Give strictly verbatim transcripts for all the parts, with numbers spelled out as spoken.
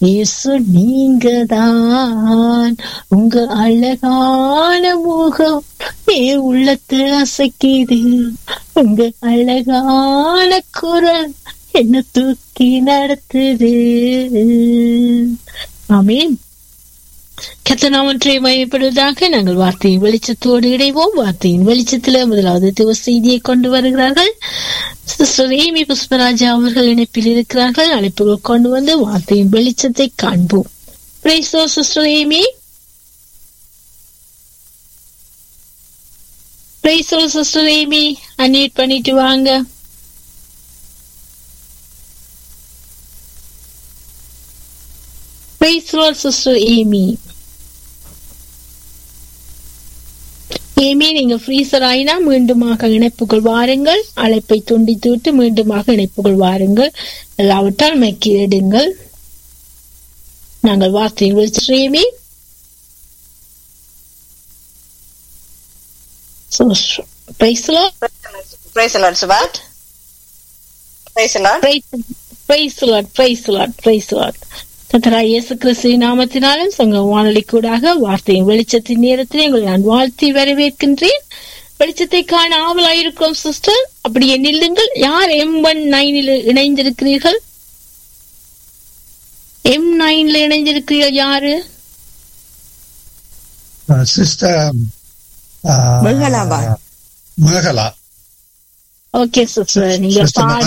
இயேசு நீங்கதான், உங்க அழகான முகம் ஏ உள்ளத்தை அசைக்குது, உங்க அழகான குரல் என்ன தூக்கி நடத்துது. ஆமீன். கர்த்தர் நாமத்தை மகிமைப்படுவதாக. நாங்கள் வார்த்தையின் வெளிச்சத்தோடு இணைவோம். வார்த்தையின் வெளிச்சத்துல முதலாவது திவ செய்தியை கொண்டு வருகிறார்கள் சிஸ்டர் ஏமி புஷ்பராஜா அவர்கள் இணைப்பில் இருக்கிறார்கள். அழைப்புகள் கொண்டு வந்து வார்த்தையின் வெளிச்சத்தை காண்போம். Praise the Lord sister Amy. Praise the Lord sister Amy, unmute பண்ணிட்டு வாங்க. Praise the Lord sister Amy. Amy, நீங்க ஃப்ரீசர் ஆயினா மீண்டுமாக இணைப்புகள் வாருங்கள். அழைப்பை துண்டித்து விட்டு மீண்டுமாக இணைப்புகள் வாருங்கள். இல்லாவிட்டால் மைக்கிடுங்கள். நாங்கள் வார்த்தையின் வெளிச்சம். Amy, praise the Lord. Praise the Lord சுபாட். Praise the Lord. Praise the Lord. Praise the Lord. Praise the Lord. கர்த்தராகிய இயேசு கிறிஸ்துவின் நாமத்தினாலும் சங்க வானொலி கூடாக வார்த்தையின் வெளிச்சத்தின் நேரத்தில் எங்களை நான் வாழ்த்தி வரவேற்கின்றேன். வெளிச்சத்தை காண ஆவலாயிருக்கிறோம் சிஸ்டர். அப்படியே நில்லுங்கள். யார் எம் ஒன் நைனில் இணைந்திருக்கிறீர்கள்? எம் நைன்ல இணைந்திருக்கிறீர்கள் யாரு? சிஸ்டர் மேகலா. ஓகே சிஸ்டர், நீங்க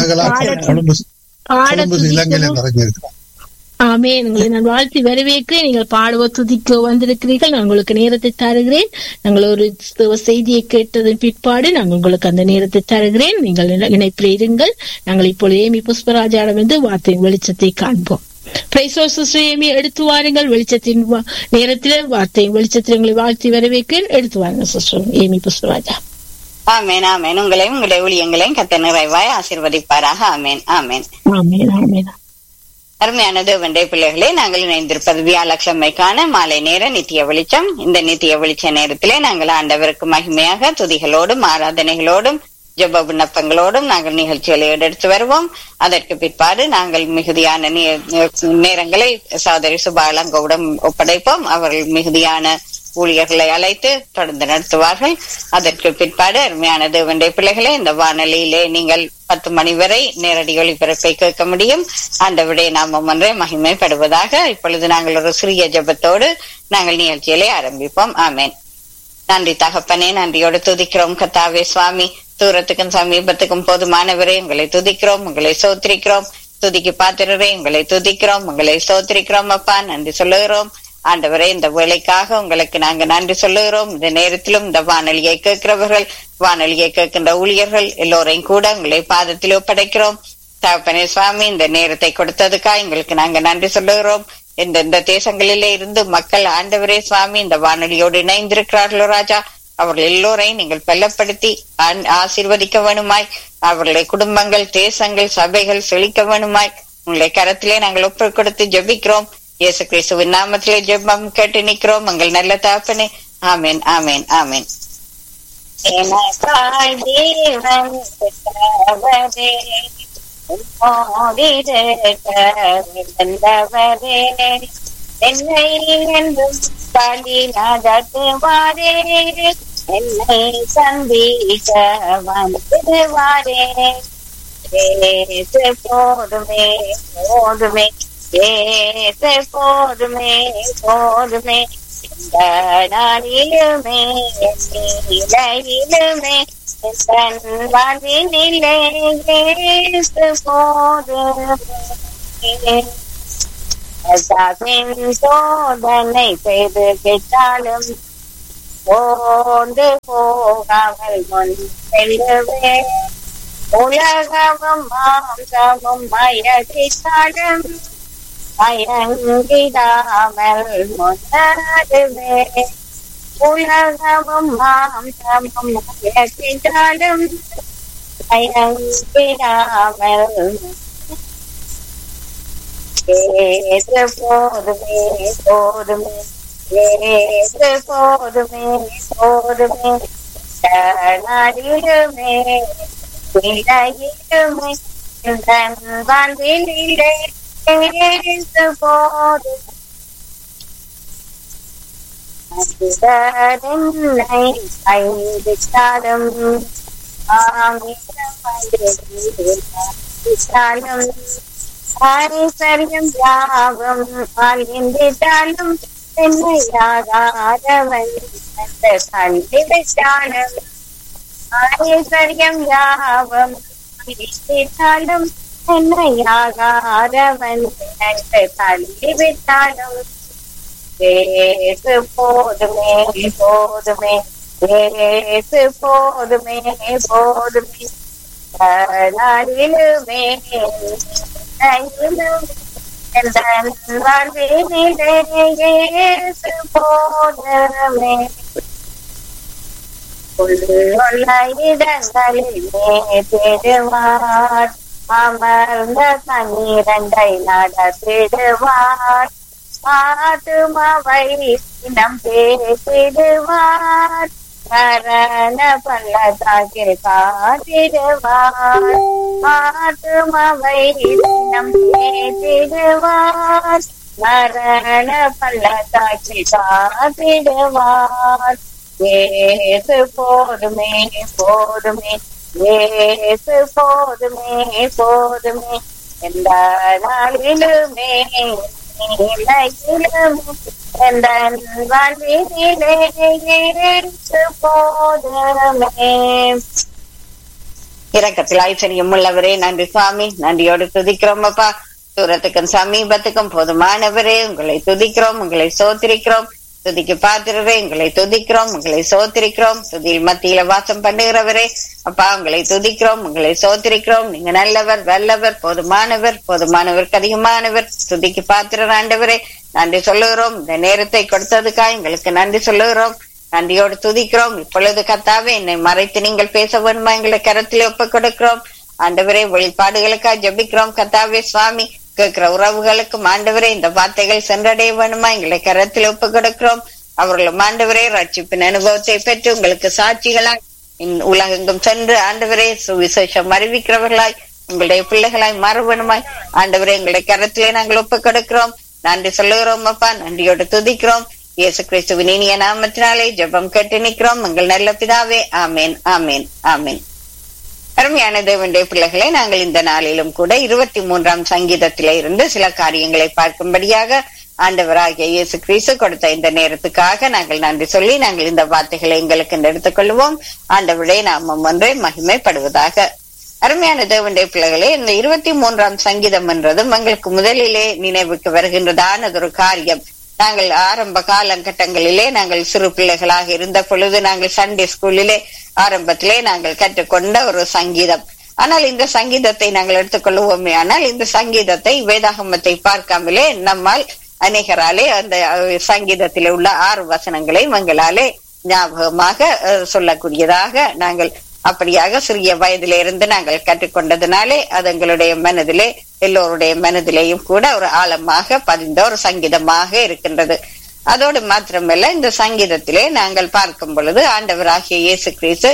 பாட ஆமென். உங்களை நான் வாழ்த்தி வரவேற்கிறேன். நீங்கள் பாடுவ துதிக்க வந்திருக்கிறீர்கள். நான் உங்களுக்கு நேரத்தை தருகிறேன். நாங்கள் ஒரு செய்தியை கேட்டதன் பிற்பாடு நாங்கள் உங்களுக்கு அந்த நேரத்தை தருகிறேன். நீங்கள் இணைப்பில் இருங்கள். நாங்கள் இப்பொழுது ஏமி புஷ்பராஜாவிடம் வந்து வார்த்தையின் வெளிச்சத்தை காண்போம். Praise the Lord sister Amy, எடுத்து வாருங்கள். வெளிச்சத்தின் நேரத்தில் வார்த்தையின் வெளிச்சத்தில் உங்களை வாழ்த்தி வரவேற்கிறேன். எடுத்து வாருங்கள் சிஸ்டர் ஏமி புஷ்பராஜா. ஆமேன் ஆமேன். உங்களையும் உங்களுடைய ஊழியங்களையும் கர்த்தர் நிறைவாய் ஆசீர்வதிப்பாராக. ஆமேன் ஆமேன் ஆமேன் ஆமேன். அருமையான தேவனுடைய பிள்ளைகளே, நாங்கள் இணைந்திருப்பது வியாழக்கிழமைக்கான மாலை நேர நித்திய வெளிச்சம். இந்த நித்திய வெளிச்ச நேரத்திலே நாங்கள் ஆண்டவருக்கு மகிமையாக துதிகளோடும் ஆராதனைகளோடும் ஜெப விண்ணப்பங்களோடும் நாங்கள் நிகழ்ச்சிகளை எடுத்து வருவோம். அதற்கு பிற்பாடு நாங்கள் மிகுதியான நேரங்களை சகோதரி சுபாலங்கவுடன் ஒப்படைப்போம். அவர்கள் மிகுதியான ஊழியர்களை அழைத்து தொடர்ந்து நடத்துவார்கள். அதற்கு பிற்பாடு அருமையான தேவனுடைய பிள்ளைகளே, இந்த வானொலியிலே நீங்கள் பத்து மணி வரை நேரடி ஒளிபரப்பை கேட்க முடியும். ஆண்டவருடைய நாமம் ஒன்றே மகிமைப்படுவதாக. இப்பொழுது நாங்கள் ஒரு சிறிய ஜெபத்தோடு நாங்கள் நிகழ்ச்சிகளை ஆரம்பிப்போம். ஆமேன். நன்றி தகப்பனே, நன்றியோடு துதிக்கிறோம் கர்த்தாவே சுவாமி. தூரத்துக்கும் சமீபத்துக்கும் போதுமானவரே, உங்களை துதிக்கிறோம், உங்களை சோத்திரிக்கிறோம். துதிக்கு பாத்திரரே, உங்களை துதிக்கிறோம், உங்களை சோத்திரிக்கிறோம். அப்பா, நன்றி சொல்லுகிறோம் ஆண்டவரே. இந்த வேலைக்காக உங்களுக்கு நாங்க நன்றி சொல்லுகிறோம். இந்த நேரத்திலும் இந்த வானொலியை கேட்கிறவர்கள், வானொலியை கேட்கின்ற ஊழியர்கள் எல்லோரையும் கூட உங்களை பாதத்தில் ஒப்படைக்கிறோம் தகப்பனே சுவாமி. இந்த நேரத்தை கொடுத்ததுக்காக எங்களுக்கு நாங்க நன்றி சொல்லுகிறோம். இந்த இந்த தேசங்களிலே இருந்து மக்கள் ஆண்டவரே சுவாமி இந்த வானொலியோடு இணைந்திருக்கிறார்களோ ராஜா, அவர்கள் எல்லோரையும் நீங்கள் பலப்படுத்தி ஆசீர்வதிக்க வேணுமாய். அவர்களுடைய குடும்பங்கள், தேசங்கள், சபைகள் செழிக்க வேணுமாய் உங்களுடைய கரத்திலே நாங்கள் ஒப்பு கொடுத்து ஜெபிக்கிறோம். இயேசு கிறிஸ்துவின் நாமத்திலே ஜெபம் கேட்டு நிற்கிறோம் எங்கள் நல்ல தகப்பனே. ஆமேன் ஆமேன் ஆமேன். என்னை என்றும் காலி நடத்துவாரே, என்னை சந்திக்க வந்துடுவாரே. போதுமே போதுமே ஏசு போதுமே போதுமே, இந்த நாளிலுமே நிலையிலுமே தன் வாழ்வினிலே ஏசு போதுமே. சோதனை செய்து கேட்டாலும் போந்து போகாமல் முன் செல்லுவே. உலகமும் மாம்சமும் மயக்கிட்டாலும் மயங்கிடாமல் முன்னேறுவே. உலகமும் மாம்சமும் மயக்கிட்டாலும் மயங்கிடாமல் ஏசு போதுமே போதுமே ஏசு போதுமே போதுமே, நாடிடுமே நிலையிடுமே வாழ்விலே இயேசு போதுமே என்னை கைவிட்டாலும் ஐஸ்வர்யம் யாவும் அழிந்திட்டாலும் என்னை ஆகாதவன் தள்ளிவிட்டாலும் ஐஸ்வர்யம் யாவும் அழிந்திட்டாலும் என்னை ஆகாதவன் தள்ளிவிட்டாலும் இயேசு போதுமே போதுமே இயேசு போதுமே போதுமே நாளிலுமே இயேசு போதுமே உள்ள இடங்களிலே தேடுவார் அமர்ந்த தண்ணீரண்டை நடத்திடுவார் ஆத்துமாவை நம் பேசிடுவார் மரண பள்ளத்தாக்கில் காத்திடுவார் ஆத்துமாவை நம் பேசிடுவார் மரண பள்ளத்தாக்கில் காத்திடுவார் இயேசு போதுமே போதுமே இயேசு போதுமே போதுமே எந்த நாளிலுமே இரக்கத்தில் ஐஸ்வர்யம் உள்ளவரே நன்றி சுவாமி. நன்றியோடு துதிக்கிறோம் அப்பா. தூரத்துக்கும் சமீபத்துக்கும் போதுமானவரே உங்களை துதிக்கிறோம், உங்களை சோத்திரிக்கிறோம். துதிக்கு பாத்திரரே உங்களை துதிக்கிறோம், உங்களை சோத்திரிக்கிறோம். துதியில் மத்தியில வாசம் பண்ணுகிறவரே அப்பா உங்களை துதிக்கிறோம், உங்களை சோத்திரிக்கிறோம். நீங்க நல்லவர், வல்லவர், போதுமானவர், போதுமானவருக்கு அதிகமானவர். துதிக்கு பாத்திரர் ஆண்டவரே நன்றி சொல்லுகிறோம். இந்த நேரத்தை கொடுத்ததுக்கா எங்களுக்கு நன்றி சொல்லுகிறோம். நன்றியோடு துதிக்கிறோம். இப்பொழுது கர்த்தாவே என்னை மறைத்து நீங்கள் பேச வேணுமா எங்களை கரத்திலே ஒப்புக் கொடுக்கிறோம் ஆண்டவரே. வெளிப்பாடுகளுக்காக ஜெபிக்கிறோம் கர்த்தாவே சுவாமி. கேட்கிற உறவுகளுக்கும் ஆண்டவரே இந்த வார்த்தைகள் சென்றடைய வேணுமா எங்களை கரத்தில் ஒப்பு கொடுக்கிறோம். அவர்களும் ஆண்டவரே ரட்சிப்பின் அனுபவத்தை பெற்று உங்களுக்கு சாட்சிகளாய் உலகெங்கும் சென்று ஆண்டவரே சுவிசேஷம் அறிவிக்கிறவர்களாய் உங்களுடைய பிள்ளைகளாய் மாறுவனுமாய் ஆண்டவரே எங்களுடைய கரத்திலே நாங்கள் ஒப்பு கொடுக்கிறோம். நன்றி சொல்லுகிறோம் அப்பா. நன்றியோடு துதிக்கிறோம். இயேசு கிறிஸ்துவின் இனிய நாமத்தினாலே ஜெபம் கேட்டு நிற்கிறோம் எங்கள் நல்ல பிதாவே. ஆமேன் ஆமேன் ஆமேன். அருமையான தேவனுடைய பிள்ளைகளை, நாங்கள் இந்த நாளிலும் கூட இருபத்தி மூன்றாம் சங்கீதத்தில இருந்து சில காரியங்களை பார்க்கும்படியாக ஆண்டவராகிய இயேசு கிறிஸ்து கொடுத்த இந்த நேரத்துக்காக நாங்கள் நன்றி சொல்லி நாங்கள் இந்த வார்த்தைகளை எங்களுக்கு எடுத்துக் கொள்வோம். ஆண்டவருடைய நாமம் ஒன்றே மகிமைப்படுவதாக. அருமையான தேவனுடைய பிள்ளைகளே, இந்த இருபத்தி மூன்றாம் சங்கீதம் என்றதும் எங்களுக்கு முதலிலே நினைவுக்கு வருகின்றதானதொரு காரியம். நாங்கள் ஆரம்ப காலகட்டங்களிலே நாங்கள் சிறு பிள்ளைகளாக இருந்த பொழுது நாங்கள் சண்டே ஸ்கூலிலே ஆரம்பத்திலே நாங்கள் கற்றுக்கொண்ட ஒரு சங்கீதம். ஆனால் இந்த சங்கீதத்தை நாங்கள் எடுத்துக்கொள்வோமே ஆனால் இந்த சங்கீதத்தை வேதாகமத்தை பார்க்காமலே நம்மால் அநேகராலே அந்த சங்கீதத்திலே உள்ள ஆறு வசனங்களை எங்களாலே ஞாபகமாக சொல்லக்கூடியதாக நாங்கள் அப்படியாக சிறிய வயதிலே இருந்து நாங்கள் கற்றுக்கொண்டதுனாலே அது எங்களுடைய மனதிலே எல்லோருடைய மனதிலேயும் கூட ஒரு ஆழமாக பதிந்த ஒரு சங்கீதமாக இருக்கின்றது. அதோடு மாத்திரமல்ல, இந்த சங்கீதத்திலே நாங்கள் பார்க்கும் பொழுது ஆண்டவராகிய இயேசு கிறிஸ்து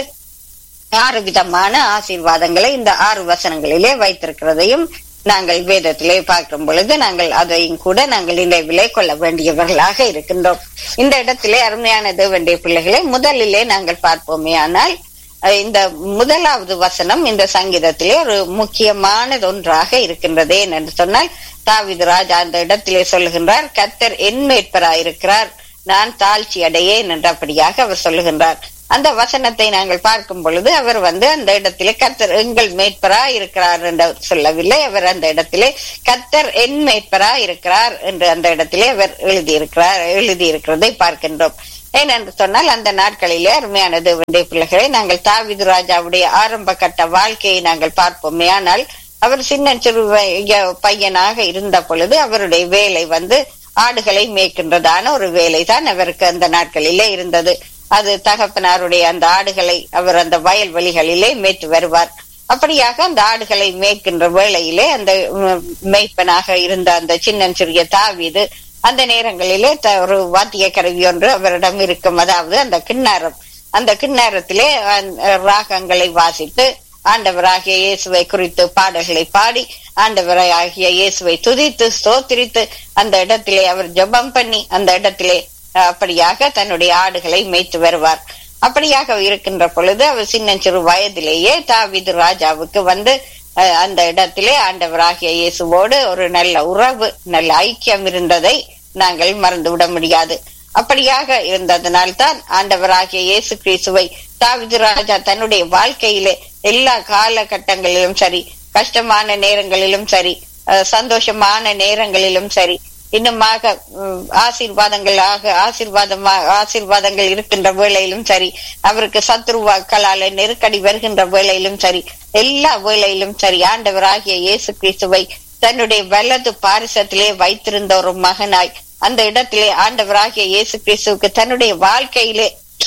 ஆறு விதமான ஆசீர்வாதங்களை இந்த ஆறு வசனங்களிலே வைத்திருக்கிறதையும் நாங்கள் வேதத்திலே பார்க்கும் பொழுது நாங்கள் அதையும் கூட நாங்கள் நினைவிலே கொள்ள வேண்டியவர்களாக இருக்கின்றோம். இந்த இடத்திலே அருமையான தேவனுடைய பிள்ளைகளை முதலிலே நாங்கள் பார்ப்போமே ஆனால் இந்த முதலாவது வசனம் இந்த சங்கீதத்திலே ஒரு முக்கியமானது ஒன்றாக இருக்கின்றது. என்று சொன்னால் தாவீது ராஜா அந்த இடத்திலே சொல்லுகின்றார், கர்த்தர் என் மேய்ப்பராயிருக்கிறார், நான் தாழ்ச்சி அடையேன் என்றபடியாக அவர் சொல்லுகின்றார். அந்த வசனத்தை நாங்கள் பார்க்கும் பொழுது அவர் வந்து அந்த இடத்திலே கர்த்தர் எங்கள் மேய்ப்பரா இருக்கிறார் என்று சொல்லவில்லை. அவர் அந்த இடத்திலே கர்த்தர் என் மேய்ப்பரா இருக்கிறார் என்று அந்த இடத்திலே அவர் எழுதியிருக்கிறார் எழுதியிருக்கிறதை பார்க்கின்றோம். ஏனென்று சொன்னால் அந்த நாட்களிலே அருமையான தேவனுடைய பிள்ளைகளை நாங்கள் தாவீது ராஜாவுடைய ஆரம்ப கட்ட வாழ்க்கையை நாங்கள் பார்ப்போமே ஆனால் அவர் சின்ன சிறு பையனாக இருந்த பொழுது அவருடைய வேலை வந்து ஆடுகளை மேய்க்கின்றதான ஒரு வேலை தான் அவருக்கு அந்த நாட்களிலே இருந்தது. அது தகப்பனாருடைய அந்த ஆடுகளை அவர் அந்த வயல்வெளிகளிலே மேய்த்து வருவார். அப்படியாக அந்த ஆடுகளை மேய்க்கின்ற வேளையிலே அந்த மேய்ப்பனாக இருந்த அந்த சின்ன சிறிய தாவீது அந்த நேரங்களிலே ஒரு வாத்திய கருவி ஒன்று அவரிடம் இருக்கும். அதாவது அந்த கிண்ணாரம். அந்த கிண்ணாரத்திலே ராகங்களை வாசித்து ஆண்டவராகிய இயேசுவை குறித்து பாடல்களை பாடி ஆண்டவராகிய இயேசுவை துதித்து ஸ்தோத்திரித்து அந்த இடத்திலே அவர் ஜெபம் பண்ணி அந்த இடத்திலே அப்படியாக தன்னுடைய ஆடுகளை மேய்த்து வருவார். அப்படியாக இருக்கின்ற பொழுது அவர் சின்னஞ்சிறு வயதிலேயே தாவீது ராஜாவுக்கு வந்து அந்த இடத்திலே ஆண்டவராகிய இயேசுவோடு ஒரு நல்ல உறவு, நல்ல ஐக்கியம் இருந்ததை நாங்கள் மறந்துவிட முடியாது. அப்படியாக இருந்ததனால்தான் ஆண்டவராகிய இயேசு கிறிஸ்துவை தாவீது ராஜா தன்னுடைய வாழ்க்கையிலே எல்லா காலகட்டங்களிலும் சரி, கஷ்டமான நேரங்களிலும் சரி, சந்தோஷமான நேரங்களிலும் சரி, இன்னுமாக ஆசீர்வாதங்களாக ஆசீர்வாதமாக ஆசீர்வாதங்கள் இருக்கின்ற வேளையிலும் சரி, அவருக்கு சத்ருவாக்களால நெருக்கடி வருகின்ற வேளையிலும் சரி, எல்லா வேளையிலும் சரி ஆண்டவராகிய இயேசு கிறிஸ்துவை தன்னுடைய வலது பாரிசத்திலே வைத்திருந்த ஒரு மகனாய் அந்த இடத்திலே ஆண்டவராகிய இயேசு கிறிஸ்துவுக்கு தன்னுடைய வாழ்க்கையிலே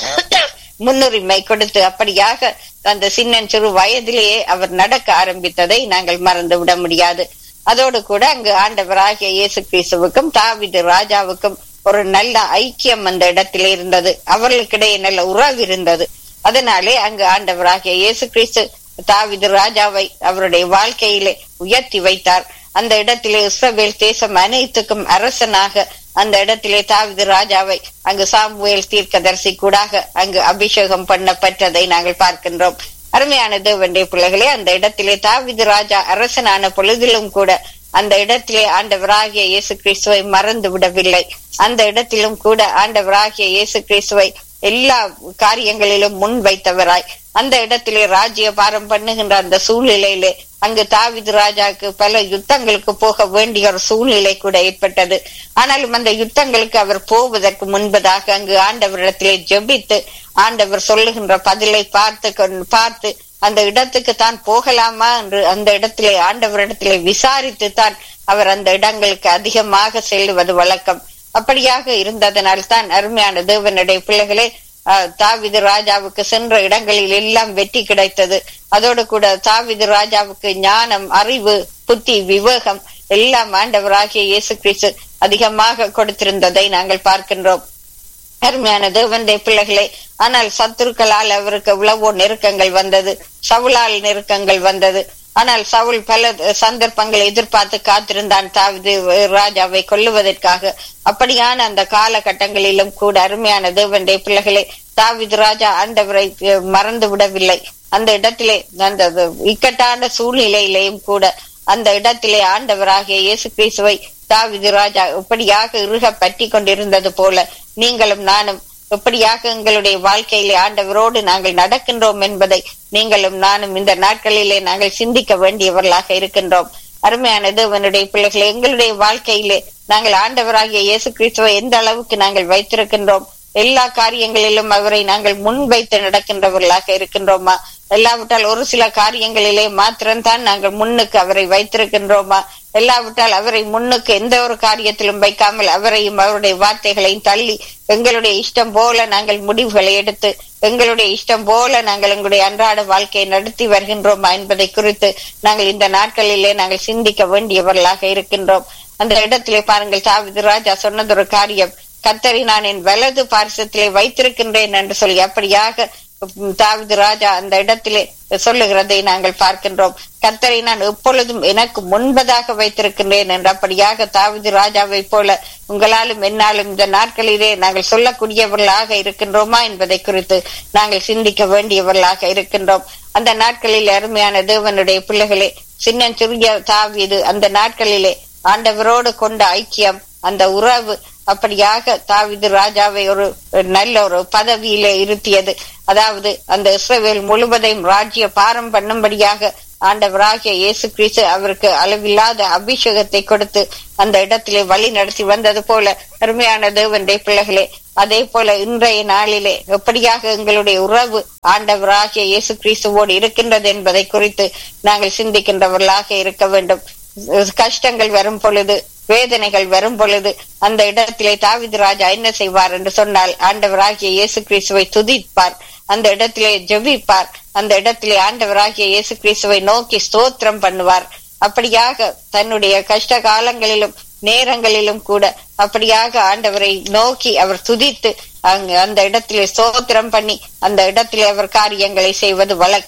முன்னுரிமை கொடுத்து அப்படியாக அந்த சின்னஞ்சிறு வயதிலேயே அவர் நடக்க ஆரம்பித்ததை நாங்கள் மறந்து விட முடியாது. அதோடு கூட அங்கு ஆண்டவராகிய இயேசு கிறிஸ்துவுக்கும் தாவீது ராஜாவுக்கும் ஒரு நல்ல ஐக்கியம் அந்த இடத்திலே இருந்தது. அவர்களுக்கிடையே நல்ல உறவு இருந்தது. அதனாலே அங்கு ஆண்டவராகிய இயேசு கிறிஸ்து தாவீது ராஜாவை அவருடைய வாழ்க்கையிலே உயர்த்தி வைத்தார். அந்த இடத்திலே இஸ்ரவேல் தேசம் அனைத்துக்கும் அரசனாக அந்த இடத்திலே தாவீது ராஜாவை அங்கு சாமுவேல் தீர்க்கதரிசி கூடாக அங்கு அபிஷேகம் பண்ணப்பட்டதை நாங்கள் பார்க்கின்றோம். அருமையான தேவனுடைய பிள்ளைகளே, அந்த இடத்திலே தாவீது ராஜா அரசனான பொழுதிலும் கூட அந்த இடத்திலே ஆண்டவராகிய இயேசு கிறிஸ்துவை மறந்து விடவில்லை. அந்த இடத்திலும் கூட ஆண்டவராகிய இயேசு கிறிஸ்துவை எல்லா காரியங்களிலும் முன் வைத்தவராய் அந்த இடத்திலே ராஜ்ய பாரம் பண்ணுகின்ற அந்த சூழ்நிலையிலே அங்கு தாவீது ராஜாக்கு பல யுத்தங்களுக்கு போக வேண்டிய ஒரு சூழ்நிலை கூட ஏற்பட்டது. ஆனாலும் அந்த யுத்தங்களுக்கு அவர் போவதற்கு முன்பதாக அங்கு ஆண்டவரிடத்திலே ஜெபித்து ஆண்டவர் சொல்லுகின்ற பதிலை பார்த்து பார்த்து அந்த இடத்துக்கு தான் போகலாமா என்று அந்த இடத்திலே ஆண்டவரிடத்திலே விசாரித்து தான் அவர் அந்த இடங்களுக்கு அதிகமாக செல்லுவது வழக்கம். அப்படியாக இருந்ததனால் தான் அருமையான தேவனுடைய பிள்ளைகளே தாவீது ராஜாவுக்கு சென்ற இடங்களில் எல்லாம் வெற்றி கிடைத்தது. அதோடு கூட தாவீது ராஜாவுக்கு ஞானம், அறிவு, புத்தி, விவேகம் எல்லாம் ஆண்டவராகிய இயேசு கிறிஸ்து அதிகமாக கொடுத்திருந்ததை நாங்கள் பார்க்கின்றோம். அருமையான தேவனுடைய பிள்ளைகளே, ஆனால் சத்துருக்களால் அவருக்கு எவ்வளவோ நெருக்கங்கள் வந்தது, சவுலால் நெருக்கங்கள் வந்தது. ஆனால் சவுல் பல சந்தர்ப்பங்களை எதிர்பார்த்து காத்திருந்தான் தாவீது ராஜாவை கொல்லுவதற்காக. அப்படியான அந்த காலகட்டங்களிலும் கூட அருமையான தேவனுடைய பிள்ளைகளே, தாவீது ராஜா ஆண்டவரை மறந்து விடவில்லை. அந்த இடத்திலே அந்த இக்கட்டான சூழ்நிலையிலேயும் கூட அந்த இடத்திலே ஆண்டவராகிய இயேசு கிறிஸ்துவை தாவீது ராஜா எப்படியாக இறுக பற்றி கொண்டிருந்தது போல நீங்களும் நானும் எப்படியாக எங்களுடைய வாழ்க்கையிலே ஆண்டவரோடு நாங்கள் நடக்கின்றோம் என்பதை நீங்களும் நானும் இந்த நாட்களிலே நாங்கள் சிந்திக்க வேண்டியவர்களாக இருக்கின்றோம். அருமையான தேவனுடைய பிள்ளைகளை, எங்களுடைய வாழ்க்கையிலே நாங்கள் ஆண்டவராகிய இயேசு கிறிஸ்துவை எந்த அளவுக்கு நாங்கள் வைத்திருக்கின்றோம்? எல்லா காரியங்களிலும் அவரை நாங்கள் முன் வைத்து நடக்கின்றவர்களாக இருக்கின்றோமா? எல்லாவிட்டால் ஒரு சில காரியங்களிலே மாத்திரம்தான் நாங்கள் முன்னுக்கு அவரை வைத்திருக்கின்றோமா? எல்லாவிட்டால் அவரை முன்னுக்கு எந்த ஒரு காரியத்திலும் வைக்காமல் அவரையும் அவருடைய வார்த்தைகளையும் தள்ளி எங்களுடைய இஷ்டம் போல நாங்கள் முடிவுகளை எடுத்து எங்களுடைய இஷ்டம் போல நாங்கள் எங்களுடைய அன்றாட வாழ்க்கையை நடத்தி வருகின்றோமா என்பதை குறித்து நாங்கள் இந்த நாட்களிலே நாங்கள் சிந்திக்க வேண்டியவர்களாக இருக்கின்றோம். அந்த இடத்திலே பாருங்கள், தாவீது ராஜா சொன்னது ஒரு காரியம், கர்த்தரை நான் என் வலது பாரிசத்திலே வைத்திருக்கின்றேன் என்று சொல்லி அப்படியாக தாவீது ராஜா அந்த இடத்திலே சொல்லுகிறதை நாங்கள் பார்க்கின்றோம். கர்த்தரை நான் எப்பொழுதும் எனக்கு முன்பதாக வைத்திருக்கின்றேன் என்று அப்படியாக தாவீது ராஜாவை போல உங்களாலும் என்னாலும் இந்த நாட்களிலே நாங்கள் சொல்லக்கூடியவர்களாக இருக்கின்றோமா என்பதை குறித்து நாங்கள் சிந்திக்க வேண்டியவர்களாக இருக்கின்றோம். அந்த நாட்களில் அருமையான தேவனுடைய பிள்ளைகளே, சின்னஞ்சிறிய தாவீது அந்த நாட்களிலே ஆண்டவரோடு கொண்ட ஐக்கியம், அந்த உறவு அப்படியாக தாவீது ராஜாவை ஒரு நல்ல ஒரு பதவியிலே இருத்தியது. அதாவது அந்த இஸ்ரவேல் முழுவதையும் ராஜ்ய பாரம் பண்ணும்படியாக ஆண்டவராகிய இயேசு கிறிஸ்து அவருக்கு அளவில்லாத அபிஷேகத்தை கொடுத்து அந்த இடத்திலே வழி நடத்தி வந்தது போல அருமையான தேவனுடைய பிள்ளைகளே, அதே போல இன்றைய நாளிலே எப்படியாக எங்களுடைய உறவு ஆண்டவராகிய இயேசு கிறிஸ்துவோடு இருக்கின்றது என்பதை குறித்து நாங்கள் சிந்திக்கின்றவர்களாக இருக்க வேண்டும். கஷ்டங்கள் வரும் பொழுது, வேதனைகள் வரும் பொழுது அந்த இடத்திலே தாவீது ராஜா என்ன செய்வார் என்று சொன்னால், ஆண்டவராகிய இயேசு கிறிஸ்துவை துதிப்பார், அந்த இடத்திலே ஜெபிப்பார், அந்த இடத்திலே ஆண்டவராகிய இயேசு கிறிஸ்துவை நோக்கி ஸ்தோத்திரம் பண்ணுவார். அப்படியாக தன்னுடைய கஷ்ட காலங்களிலும் நேரங்களிலும் கூட அப்படியாக ஆண்டவரை நோக்கி அவர் துதித்து அங்கு அந்த இடத்திலே ஸ்தோத்திரம் பண்ணி அந்த இடத்திலே அவர் காரியங்களை செய்வது வழக்கம்.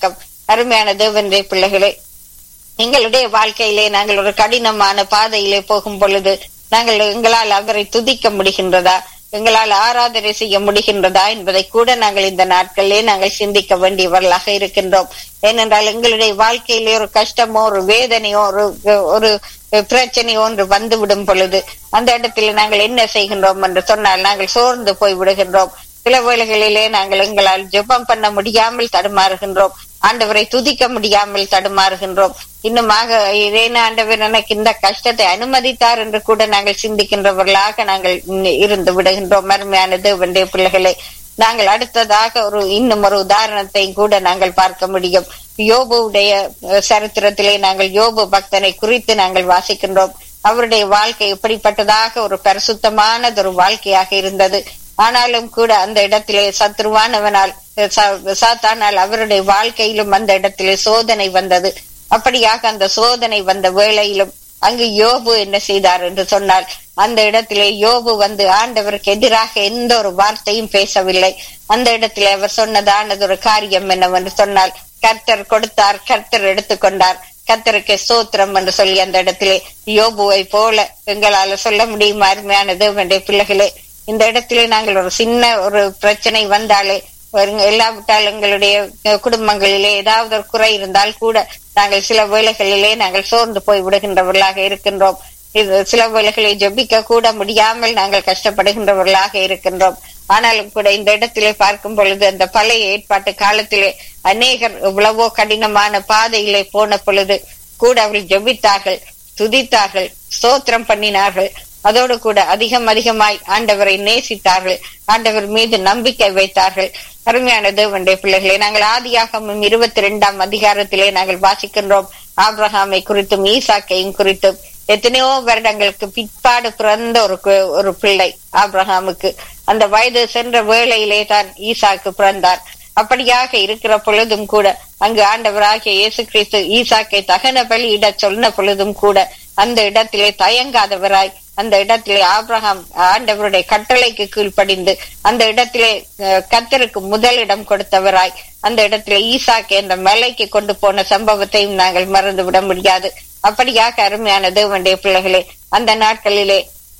அருமையான தேவனுடைய பிள்ளைகளே, எங்களுடைய வாழ்க்கையிலே நாங்கள் ஒரு கடினமான பாதையிலே போகும் பொழுது நாங்கள் எங்களால் அவரை துதிக்க முடிகின்றதா, எங்களால் ஆராதனை செய்ய முடிகின்றதா என்பதை கூட நாங்கள் இந்த நாட்களிலே நாங்கள் சிந்திக்க வேண்டியவர்களாக இருக்கின்றோம். ஏனென்றால் எங்களுடைய வாழ்க்கையிலே ஒரு கஷ்டமோ ஒரு வேதனையோ ஒரு ஒரு பிரச்சனையோ ஒன்று வந்து விடும் பொழுது அந்த இடத்துல நாங்கள் என்ன செய்கின்றோம் என்று சொன்னால் நாங்கள் சோர்ந்து போய் விடுகின்றோம். சில வேளைகளிலே நாங்கள் எங்களால் ஜெபம் பண்ண முடியாமல் தடுமாறுகின்றோம், ஆண்டவரை துதிக்க முடியாமல் தடுமாறுகின்றோம். இன்னுமாக இதேன ஆண்டவர் எனக்கு இந்த கஷ்டத்தை அனுமதித்தார் என்று கூட நாங்கள் சிந்திக்கின்றவர்களாக நாங்கள் இருந்து விடுகின்றோம். அருமையான தேவனுடைய பிள்ளைகளை, நாங்கள் அடுத்ததாக ஒரு இன்னும் ஒரு உதாரணத்தை கூட நாங்கள் பார்க்க முடியும். யோபுடைய சரித்திரத்திலே நாங்கள் யோபு பக்தனை குறித்து நாங்கள் வாசிக்கின்றோம். அவருடைய வாழ்க்கை எப்படிப்பட்டதாக ஒரு பரிசுத்தமானது ஒரு வாழ்க்கையாக இருந்தது. ஆனாலும் கூட அந்த இடத்திலே சத்ருவானவனால் சாத்தானால் அவருடைய வாழ்க்கையிலும் அந்த இடத்திலே சோதனை வந்தது. அப்படியாக அந்த சோதனை வந்த வேளையிலும் அங்கு யோபு என்ன செய்தார் என்று சொன்னால், அந்த இடத்திலே யோபு வந்து ஆண்டவருக்கு எதிராக எந்த ஒரு வார்த்தையும் பேசவில்லை. அந்த இடத்திலே அவர் சொன்னதானது ஒரு காரியம் என்னவென்று சொன்னால், கர்த்தர் கொடுத்தார், கர்த்தர் எடுத்துக்கொண்டார், கர்த்தருக்கு ஸ்தோத்திரம் என்று சொல்லி அந்த இடத்திலே யோபுவை போல எங்களால சொல்ல முடியுமா? அருமையான தேவனுடைய பிள்ளைகளே, இந்த இடத்திலே நாங்கள் ஒரு சின்ன ஒரு பிரச்சனை வந்தாலே, எல்லாவிட்டால் எங்களுடைய குடும்பங்களிலே ஏதாவது ஒரு குறை இருந்தால் கூட நாங்கள் சில வேளைகளிலே நாங்கள் சோர்ந்து போய் விடுகின்றவர்களாக இருக்கின்றோம். இது சில வேளைகளை ஜெபிக்க கூட முடியாமல் நாங்கள் கஷ்டப்படுகின்றவர்களாக இருக்கின்றோம். ஆனாலும் கூட இந்த இடத்திலே பார்க்கும் பொழுது அந்த பழைய ஏற்பாட்டு காலத்திலே அநேகர் எவ்வளவோ கடினமான பாதையிலே போன பொழுது கூட அவர்கள் ஜெபித்தார்கள், துதித்தார்கள், ஸ்தோத்திரம் பண்ணினார்கள். அதோடு கூட அதிகம் அதிகமாய் ஆண்டவரை நேசித்தார்கள், ஆண்டவர் மீது நம்பிக்கை வைத்தார்கள். அருமையான தேவனுடைய பிள்ளைகளை, நாங்கள் ஆதியாகமம் இருபத்தி இரண்டாம் அதிகாரத்திலே நாங்கள் வாசிக்கின்றோம். ஆபிரகாமை குறித்தும் ஈசாக்கையும் குறித்தும் எத்தனையோ வருடங்களுக்கு பிற்பாடு பிறந்த ஒரு ஒரு பிள்ளை ஆபிரகாமுக்கு. அந்த வயது சென்ற வேளையிலே தான் ஈசாக்கு பிறந்தார். அப்படியாக இருக்கிற பொழுதும் கூட அங்கு ஆண்டவராகிய இயேசு கிறிஸ்து ஈசாக்கை தகன பலியிட சொன்ன பொழுதும் கூட அந்த இடத்திலே தயங்காதவராய், அந்த இடத்திலே ஆபிரகாம் ஆண்டவருடைய கட்டளைக்கு கீழ்ப்படிந்து அந்த இடத்திலே கர்த்தருக்கு முதலிடம் கொடுத்தவராய் அந்த இடத்திலே ஈசாக்கை அந்த மலைக்கு கொண்டு போன சம்பவத்தையும் நாங்கள் மறந்து விட முடியாது. அப்படியாக அருமையான தேவனுடைய பிள்ளைகளே, அந்த நாட்களிலே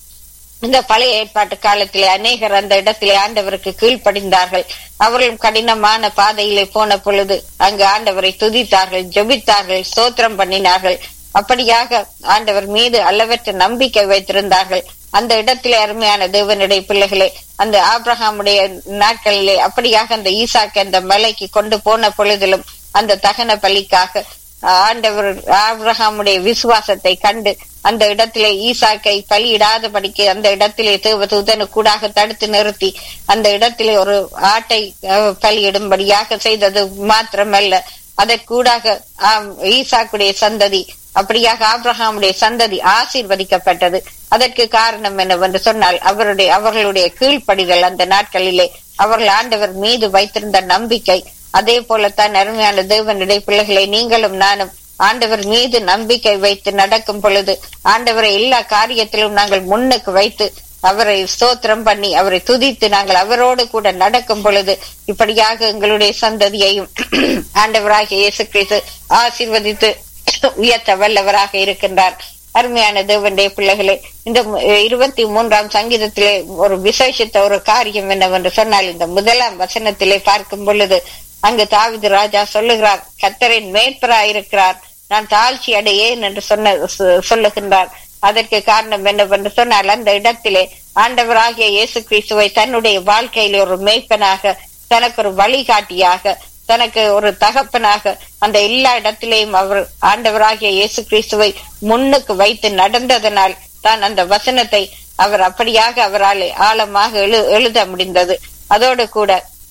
இந்த பழைய ஏற்பாட்டு காலத்திலே அநேகர் அந்த இடத்திலே ஆண்டவருக்கு கீழ்ப்படிந்தார்கள். அவர்களும் கடினமான பாதையிலே போன பொழுது அங்கு ஆண்டவரை துதித்தார்கள், ஜெபித்தார்கள், ஸ்தோத்திரம் பண்ணினார்கள். அப்படியாக ஆண்டவர் மீது அளவற்ற நம்பிக்கை வைத்திருந்தார்கள். அந்த இடத்திலே அருமையான தேவனுடைய பிள்ளைகளே, அந்த ஆபிரகாமுடைய நாட்களிலே அப்படியாக அந்த ஈசாக்கு அந்த மலைக்கு கொண்டு போன பொழுதிலும் அந்த தகன பலிக்காக ஆண்டவர் ஆபிரகாமுடைய விசுவாசத்தை கண்டு அந்த இடத்திலே ஈசாக்கை பலியிடாதபடிக்கு அந்த இடத்திலே தேவதூதனு கூடாக தடுத்து நிறுத்தி அந்த இடத்திலே ஒரு ஆட்டை பலியிடும்படியாக செய்தது மாத்திரமல்ல, அதற்கூடாக ஈசாக்குடைய சந்ததி அப்படியாக ஆபிரகாமுடைய சந்ததி ஆசீர்வதிக்கப்பட்டது. அதற்கு காரணம் என்னவென்று சொன்னால் அவருடைய அவர்களுடைய கீழ்ப்படிதல். அந்த நாட்களிலே அவர்கள் ஆண்டவர் மீது வைத்திருந்த நம்பிக்கை. அதே போலத்தான் அருமையான தேவனுடைய பிள்ளைகளை, நீங்களும் நானும் ஆண்டவர் மீது நம்பிக்கை வைத்து நடக்கும் பொழுது ஆண்டவரை எல்லா காரியத்திலும் நாங்கள் முன்னுக்கு வைத்து அவரை ஸ்தோத்திரம் பண்ணி அவரை துதித்து நாங்கள் அவரோடு கூட நடக்கும் பொழுது இப்படியாக எங்களுடைய சந்ததியையும் ஆண்டவராகிய இயேசு கிறிஸ்து ஆசீர்வதித்து உயர்த்த வல்லவராக இருக்கின்றார். அருமையான தேவனுடைய பிள்ளைகளே, இந்த இருபத்தி மூன்றாம் சங்கீதத்திலே ஒரு விசேஷித்த ஒரு காரியம் என்னவென்று சொன்னால், இந்த முதலாம் வசனத்திலே பார்க்கும் பொழுது அங்கு தாவீது ராஜா சொல்லுகிறார், கர்த்தரின் மேய்ப்பராயிருக்கிறார், நான் தாழ்ச்சி அடையேன் என்று சொன்ன சொல்லுகின்றார். அதற்கு காரணம் என்னவென்று சொன்னால், அந்த இடத்திலே ஆண்டவராகிய இயேசு கிறிஸ்துவை தன்னுடைய வாழ்க்கையில ஒரு மேய்ப்பனாக, தனக்கு ஒரு வழிகாட்டியாக, தனக்கு ஒரு தகப்பனாக அந்த எல்லா இடத்திலேயும் அவர் ஆண்டவராகிய இயேசு கிறிஸ்துவை முன்னுக்கு வைத்து நடந்ததனால் தான் அந்த வசனத்தை அவர் அப்படியாக அவரால் ஆழமாக எழு எழுத முடிந்தது. அதோடு கூட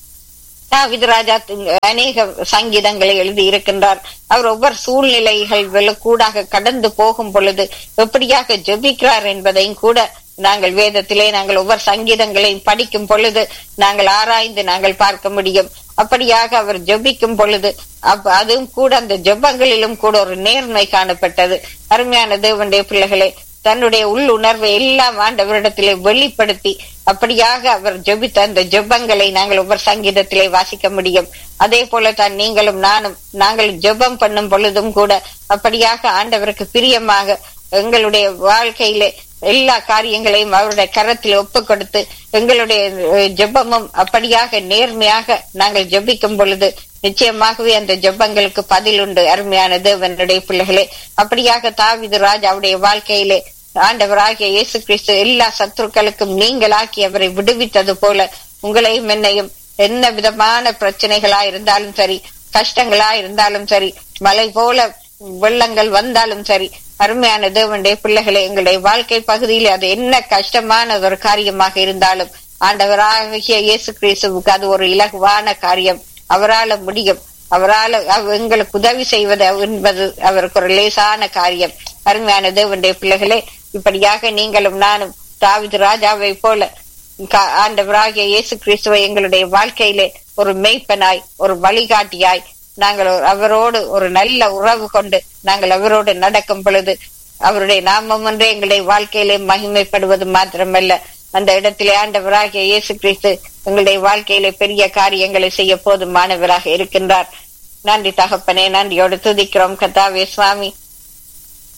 தாவீது ராஜா அநேக சங்கீதங்களை எழுதி இருக்கின்றார். அவர் ஒவ்வொரு சூழ்நிலைகள் கூடாக கடந்து போகும் பொழுது எப்படியாக ஜெபிக்கிறார் என்பதையும் கூட நாங்கள் வேதத்திலே நாங்கள் ஒவ்வொரு சங்கீதங்களையும் படிக்கும் பொழுது நாங்கள் ஆராய்ந்து நாங்கள் பார்க்க முடியும். அப்படியாக அவர் ஜெபிக்கும் பொழுது அதுவும் கூட அந்த ஜெபங்களிலும் கூட ஒரு நேர்மை காணப்பட்டது. அருமையான தேவனுடைய பிள்ளைகளே, தன்னுடைய உள் உணர்வை எல்லாம் ஆண்டவரிடத்திலே வெளிப்படுத்தி அப்படியாக அவர் ஜெபித்த அந்த ஜெபங்களை நாங்கள் ஒவ்வொரு சங்கீதத்திலே வாசிக்க முடியும். அதே போல தான் நீங்களும் நானும் நாங்கள் ஜெபம் பண்ணும் பொழுதும் கூட அப்படியாக ஆண்டவருக்கு பிரியமாக எங்களுடைய வாழ்க்கையிலே எல்லா காரியங்களையும் அவருடைய கரத்தில் ஒப்பு கொடுத்து எங்களுடைய ஜெபமும் அப்படியாக நேர்மையாக நாங்கள் ஜெபிக்கும் பொழுது நிச்சயமாகவே அந்த ஜெபங்களுக்கு பதில் உண்டு. அருமையான தேவனுடைய பிள்ளைகளே, அப்படியாக தாவீது ராஜாவுடைய வாழ்க்கையிலே ஆண்டவராகிய இயேசு கிறிஸ்து எல்லா சத்துருக்களுக்கும் நீங்களாக்கி அவரை விடுவித்தது போல உங்களையும் என்னையும் என்ன விதமான பிரச்சனைகளா இருந்தாலும் சரி, கஷ்டங்களா இருந்தாலும் சரி, மலை போல வெள்ளங்கள் வந்தாலும் சரி, அருமையான தேவனுடைய பிள்ளைகளே, எங்களுடைய வாழ்க்கை பகுதியில் அது என்ன கஷ்டமான ஒரு காரியமாக இருந்தாலும் ஆண்டவராகிய இயேசு கிறிஸ்துவுக்கு அது ஒரு இலகுவான காரியம். அவரால முடியும். அவரால் எங்களுக்கு உதவி செய்வது என்பது அவருக்கு ஒரு லேசான காரியம். அருமையான தேவனுடைய பிள்ளைகளே, இப்படியாக நீங்களும் நானும் தாவீது ராஜாவை போல ஆண்டவராகிய இயேசு கிறிஸ்துவை எங்களுடைய வாழ்க்கையிலே ஒரு மெய்ப்பனாய் ஒரு வழிகாட்டியாய் நாங்கள் அவரோடு ஒரு நல்ல உறவு கொண்டு நாங்கள் அவரோடு நடக்கும் பொழுது அவருடைய நாமம் ஒன்றே எங்களுடைய வாழ்க்கையிலே மகிமைப்படுவது மாத்திரமல்ல, அந்த இடத்திலே ஆண்டவராகிய இயேசு கிறிஸ்து எங்களுடைய வாழ்க்கையிலே பெரிய காரியங்களை செய்ய போதுமானவராக இருக்கின்றார். நன்றி தகப்பனே, நன்றியோடு துதிக்கிறோம் கர்த்தாவே. சுவாமி